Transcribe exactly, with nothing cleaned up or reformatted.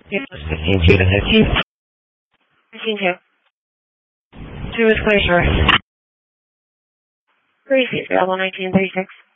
Yes, fifteen two to fifteen. fifteen two. Two is clear, sir. Three seats, L one nineteen thirty-six.